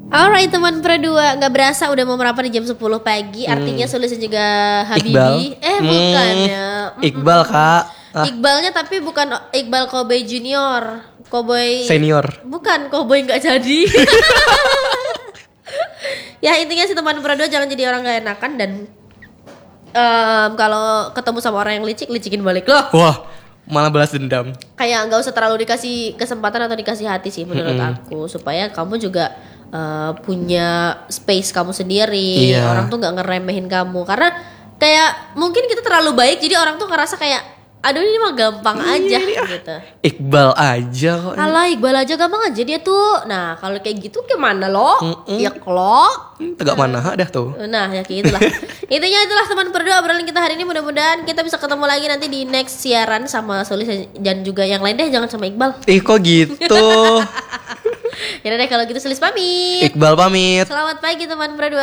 Alright teman berdua, nggak berasa udah mau merapat di jam 10 pagi. Artinya Sulis dan juga Habibi bukan ya Iqbal kak. Iqbalnya tapi bukan Iqbal Cowboy Junior, Cowboy Senior. Bukan, Cowboy nggak jadi. Ya intinya sih teman berdua jangan jadi orang nggak enakan. Dan kalau ketemu sama orang yang licik, licikin balik loh. Wah, malah balas dendam. Kayak nggak usah terlalu dikasih kesempatan atau dikasih hati sih menurut aku. Supaya kamu juga punya space kamu sendiri. Iya. Orang tuh nggak ngeremehin kamu. Karena kayak mungkin kita terlalu baik, jadi orang tuh ngerasa kayak aduh ini mah gampang aja gitu. Iqbal aja kok. Alah Iqbal aja gampang aja dia tuh. Nah kalau kayak gitu gimana loh? Ya klok. Tegak mana dah tuh. Nah ya kayak gitulah. Intinya itulah teman berdua obrolan kita hari ini. Mudah-mudahan kita bisa ketemu lagi nanti di next siaran sama Sulis dan juga yang lain deh. Jangan sama Iqbal. Kok gitu. Ya deh kalau gitu Sulis pamit. Iqbal pamit. Selamat pagi teman berdua.